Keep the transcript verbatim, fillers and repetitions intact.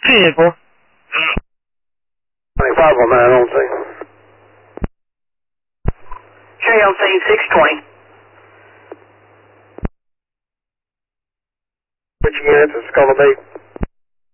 Vehicle. twenty-five on that, I don't see. Sherry on scene, six twenty. Which units is going to be?